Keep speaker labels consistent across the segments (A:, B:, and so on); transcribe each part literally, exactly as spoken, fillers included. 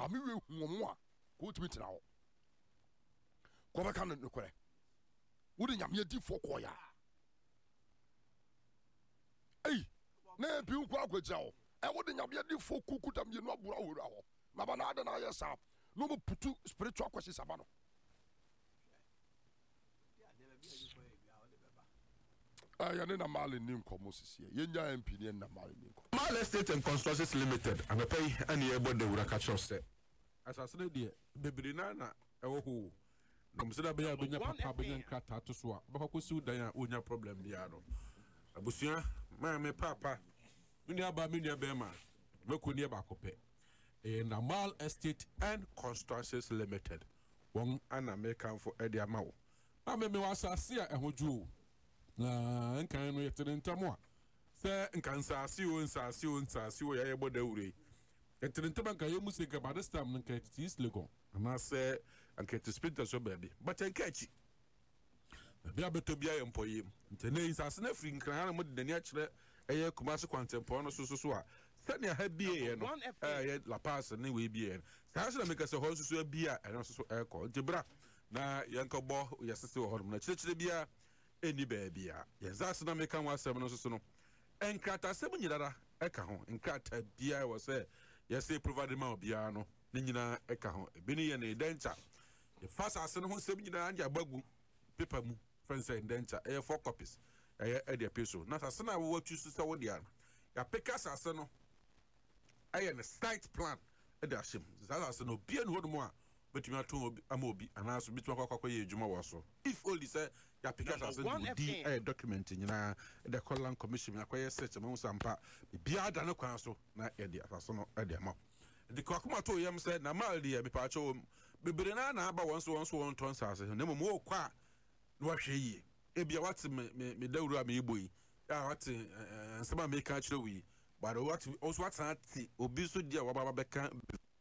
A: me we hu mo a ko timi tena ho ko be kan no kore wo de nyame di fo ko ya ei na bi nko akwaja ho e wo de nyame di fo kuku tam ye no abura wura ho ma ba na ada na ya sa no mo putu spiritual questions aba no ah ya ne na male ni nkomo sisi ye nya M P ni na male ni nkomo
B: Male Estate and Constructions Limited and pay any ebo de wura ka chose asasene de bebiri na na ewo ho na msida be ya benya papa benya nkrata to so a bakako siw dan a onya problem bia no abusua ma me papa mini aba mini aba ma mekoni e ba kope e na Male Estate and Constructions Limited won ana mekan for e de amawo ma me me wasase a ehoju na nkan no yetere ntamo a se nkan saase o nsaase o nsaase o ya yebo da wure yetere ntamo nkan yemu se ga badestam nkan tis legon ama se nkan tis spinter so baby but enkachi bia beto bia empoyem ntene nsaase na free nkan na mo de dani a kire eye kumase kwantempo no so so so a sani ha bie no eh la pass ne we bie saase na meka se ho so so bia eno so so e ko ntibra na yanka bo yesese ho na kire kire bia eni baabia yezase na meka wasem no so no enkrata sem nyidara eka ho enkrata bia wo se yese provide ma obia no ne nyina eka ho ebini ye ne dencha the first ase no ho sem nyidara anja bagu paper mu friends say dencha e four copies e e de peso na sase na wo choose se wo dia ya peka sase no aye ne site plan e da shim sase no bia no ho mo a betumi ato amobi anaso betumi akwa ye adwuma wo so if only say ya pick as a d a document nyina the colon commission akwa search mo sampa bia da no kwan so na ye de aso no e de ma de kwakoma to yem say na mal de me pa cho bebere na na aba won so won so won ton sase ne mo mo kwa no hwe yi e bia wat me me dawru a me iboyi ya wat nsema me ka kire wi but what also what ati obi so dia wa baba be kan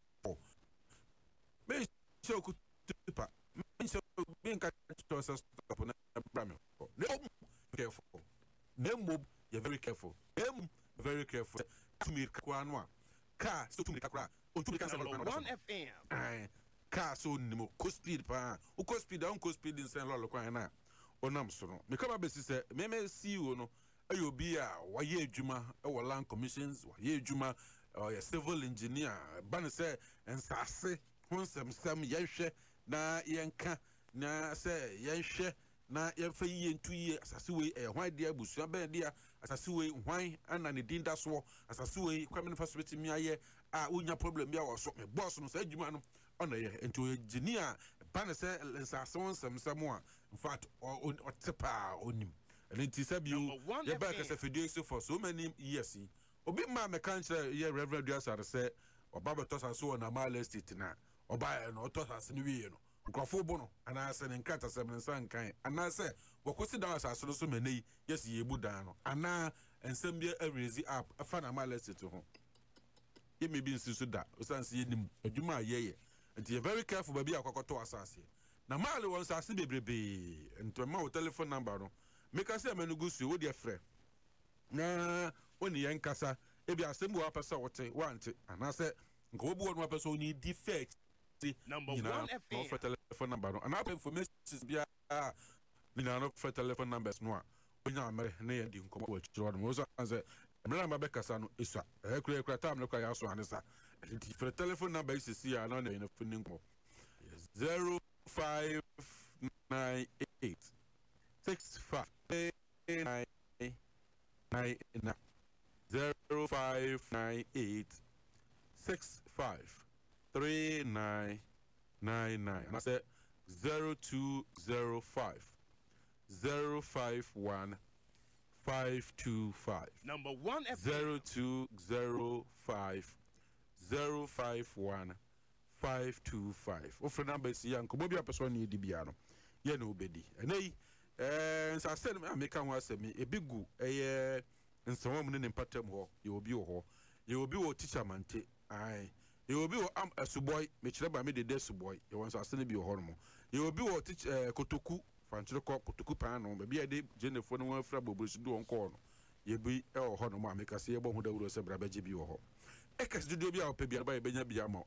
B: me so ku tipa me so me ka to so stop na bram no careful nemo you very careful em very careful to me kwa no a car so to me kakra o to me kan so
C: one F M
B: eh car so nimo co speed pa o co speed on co speed in sen lolo kwa na onam so no me ka ba besi se me me C E O no ayo bi a wa ye adwuma e wo land commissions wa ye adwuma o civil engineer ban se ensase honsem sam yehwe na yenka na se yehwe na yefa yentu ye asase we e hwan dia busua ben dia asase we hwan ana ne dinda so asase we kwame ne facility mi aye a unya problem bia wo so me boss no sa adwuma no ona ye ento engineer ban se ensase honsem sam a in fact o tepa onim enti sabio ye ba ka se fidie so for so many years obi ma me kan kire ye reverend Duasare se obaba tosa so na Male Estate na oba no tosa se ni wi no nkrofo bo no ana se ne nkata se men san kan ana se wakosi da asase so menei yes ye bu dan no ana ensem bia arezi app afa na Male Estate ho ye me bi nsisu da osanse ye nim adwuma ye ye enti ye very careful ba bia akokoto asase na Male won sase bebrebe ento ma wo telephone number no meka se menugusu wo de frɛ na oni yen kasa e bi asem wo apesa wote wante ana se nko obu wonu apesa oni defect
C: number one F M
B: no for telephone number no ana information bia ni na no for telephone numbers no a onya amere na ye di nko wa chiro no so anse mera ma be kasa no isa e kura kura tam no kwa ya so anesa di for telephone number is see ya na na funi nko zero five nine eight six five nine nine zero five nine eight six five three nine nine nine. I said zero two zero five zero five one five two five.
C: Number one F M
B: zero two zero five zero five one five two five. Offer number is young. Come be a person need to be ano. Yeah, nobody. And hey. Eh so I said me make am wase me e bigu eh nsawam ne ne patam ho ye obi ho ye obi wo teacher mante ai ye obi wo am asuboy me kire ba me de asuboy ye won so asene bi ho no ye obi wo teacher kotoku fanchire ko kotoku pan no be bia de jenefo no wan fra boburusu do onko no ye bi e ho no ma me kase ye bo ho da wuro se bra ba je bi ho e kase studio bi a opa bi ba ye benya bi ama